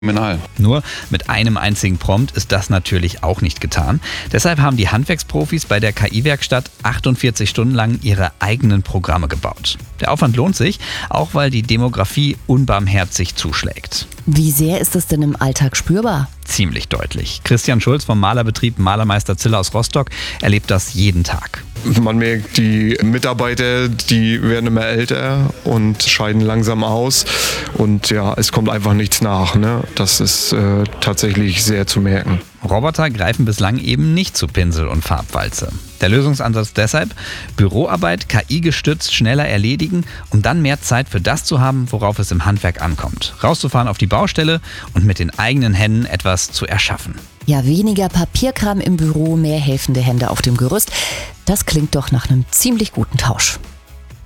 Phänomenal. Nur mit einem einzigen Prompt ist das natürlich auch nicht getan. Deshalb haben die Handwerksprofis bei der KI-Werkstatt 48 Stunden lang ihre eigenen Programme gebaut. Der Aufwand lohnt sich, auch weil die Demografie unbarmherzig zuschlägt. Wie sehr ist es denn im Alltag spürbar? Ziemlich deutlich. Christian Schulz vom Malerbetrieb Malermeister Zille aus Rostock erlebt das jeden Tag. Man merkt, die Mitarbeiter, die werden immer älter und scheiden langsam aus. Und ja, es kommt einfach nichts nach. Ne? Das ist tatsächlich sehr zu merken. Roboter greifen bislang eben nicht zu Pinsel und Farbwalze. Der Lösungsansatz deshalb: Büroarbeit KI-gestützt schneller erledigen, um dann mehr Zeit für das zu haben, worauf es im Handwerk ankommt. Rauszufahren auf die Baustelle und mit den eigenen Händen etwas zu erschaffen. Ja, weniger Papierkram im Büro, mehr helfende Hände auf dem Gerüst. Das klingt doch nach einem ziemlich guten Tausch.